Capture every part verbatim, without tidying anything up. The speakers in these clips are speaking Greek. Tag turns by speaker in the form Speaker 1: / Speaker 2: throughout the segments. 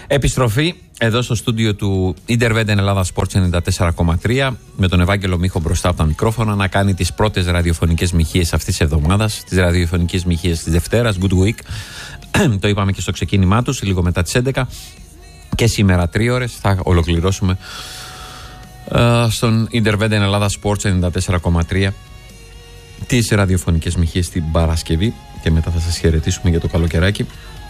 Speaker 1: Επιστροφή εδώ στο στούντιο του Interveden Ελλάδα Sports ενενήντα τέσσερα κόμμα τρία με τον Ευάγγελο Μίχο μπροστά από τα μικρόφωνα να κάνει τις πρώτες ραδιοφωνικές μοιχείες αυτής της εβδομάδας, τις ραδιοφωνικές μοιχείες της Δευτέρας, Good Week. Το είπαμε και στο ξεκίνημά τους, λίγο μετά τις έντεκα. Και σήμερα τρεις ώρες θα ολοκληρώσουμε uh, στον Interveden Ελλάδα Sports ενενήντα τέσσερα κόμμα τρία τις ραδιοφωνικές μοιχείες την Παρασκευή και μετά θα σας χαιρετήσουμε για το καλοκαιράκι.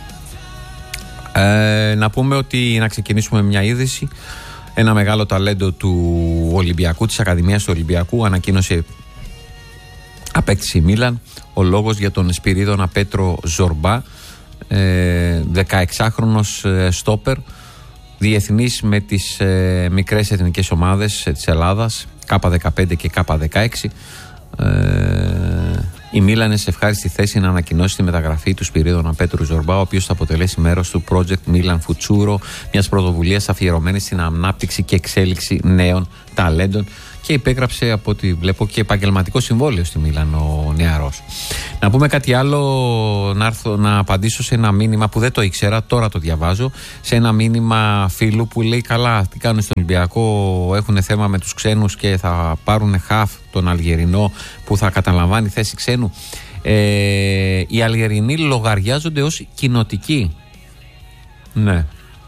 Speaker 1: Ε, να πούμε ότι να ξεκινήσουμε με μια είδηση. Ένα μεγάλο ταλέντο του Ολυμπιακού, της Ακαδημίας του Ολυμπιακού, ανακοίνωσε απέκτηση Μίλαν. Ο λόγος για τον Σπυρίδωνα Πέτρο Ζορμπά, ε, δεκαεξάχρονος ε, στόπερ, διεθνής με τις ε, μικρές εθνικές ομάδες ε, της Ελλάδας, Κ δεκαπέντε και Κ δεκαέξι. Ε, η Μίλαν είναι σε ευχάριστη θέση να ανακοινώσει τη μεταγραφή του Σπυρίδωνα Πέτρου Ζορμπά, ο οποίος θα αποτελέσει μέρος του Project Milan Futsuro, μιας πρωτοβουλίας αφιερωμένης στην ανάπτυξη και εξέλιξη νέων ταλέντων, και υπέγραψε, από ό,τι βλέπω, και επαγγελματικό συμβόλαιο στη Μίλαν ο νεαρός. Να πούμε κάτι άλλο, να, έρθω, να απαντήσω σε ένα μήνυμα που δεν το ήξερα, τώρα το διαβάζω, σε ένα μήνυμα φίλου που λέει: καλά, τι κάνουν στον Ολυμπιακό, έχουν θέμα με τους ξένους και θα πάρουν χαφ τον Αλγερινό που θα καταλαμβάνει θέση ξένου. Ε, οι Αλγερινοί λογαριάζονται ως κοινοτικοί. Ναι.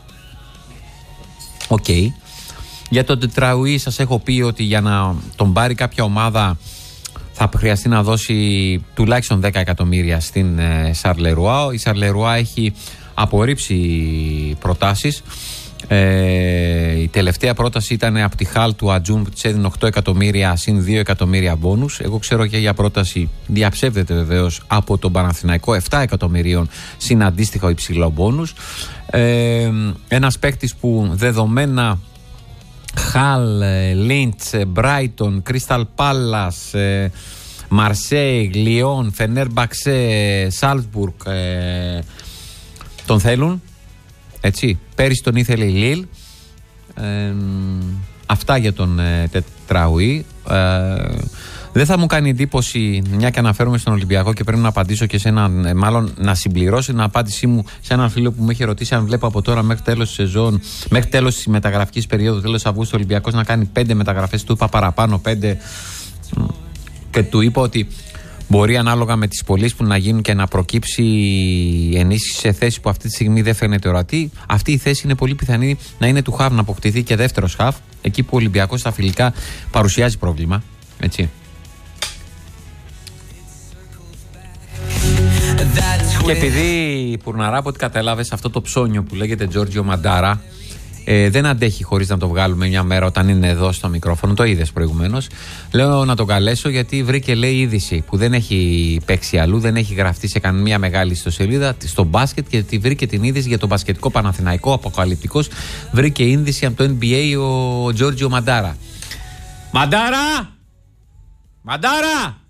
Speaker 1: Οκ. Okay. Για τον Τετραουή σας έχω πει ότι για να τον πάρει κάποια ομάδα θα χρειαστεί να δώσει τουλάχιστον δέκα εκατομμύρια στην Σαρλερουά. Η Σαρλερουά έχει απορρίψει προτάσεις. Ε, η τελευταία πρόταση ήταν από τη Χαλ του Ατζούμ που της έδινε οκτώ εκατομμύρια συν δύο εκατομμύρια μπόνους. Εγώ ξέρω και για πρόταση, διαψεύδεται βεβαίως, από τον Παναθηναϊκό επτά εκατομμυρίων συν αντίστοιχο υψηλό μπόνους. Ε, ένας παίκτης που δεδομένα Χαλ, Λίντς, Μπράιτον, Κρίσταλ Πάλας, Μαρσέιγ, Λιόν, Φενέρμπαξε, Σάλτσμπουργκ τον θέλουν. Έτσι. Πέρυσι τον ήθελε η Λίλ. Ε, αυτά για τον ε, Τετραουή. Ε, δεν θα μου κάνει εντύπωση, μια και αναφέρομαι στον Ολυμπιακό και πρέπει να απαντήσω και σε έναν, ε, μάλλον να συμπληρώσει την απάντησή μου σε έναν φίλο που με έχει ρωτήσει αν βλέπω από τώρα μέχρι τέλος της σεζόν, μέχρι τέλος της μεταγραφικής περίοδου, τέλος Αυγούστου, ο Ολυμπιακός να κάνει πέντε μεταγραφές. Του είπα παραπάνω, πέντε. Και του είπα ότι μπορεί ανάλογα με τις πωλήσεις που να γίνουν και να προκύψει ενίσχυση σε θέση που αυτή τη στιγμή δεν φαίνεται ορατή. Αυτή η θέση είναι πολύ πιθανή να είναι του χαφ, να αποκτηθεί και δεύτερος χαφ, εκεί που ο Ολυμπιακός στα φιλικά παρουσιάζει πρόβλημα. Έτσι. Και επειδή, Πουρναρά, από ό,τι κατάλαβες, αυτό το ψώνιο που λέγεται Τζόρτζιο Μαντάρα ε, δεν αντέχει χωρίς να το βγάλουμε μια μέρα όταν είναι εδώ στο μικρόφωνο, το είδες προηγουμένως. Λέω να τον καλέσω γιατί βρήκε, λέει, είδηση που δεν έχει παίξει αλλού, δεν έχει γραφτεί σε καμία μεγάλη ιστοσελίδα στο μπάσκετ, και τη βρήκε την είδηση για τον μπασκετικό Παναθηναϊκό, αποκαλυπτικός. Βρήκε είδηση από το N B A ο Τζόρτζιο Μαντάρα. Μαντάρα! Μαντάρα!